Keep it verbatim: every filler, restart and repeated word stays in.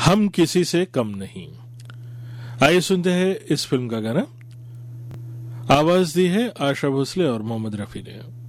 हम किसी से कम नहीं। आइए सुनते हैं इस फिल्म का गाना। आवाज दी है आशा भोसले और मोहम्मद रफी ने।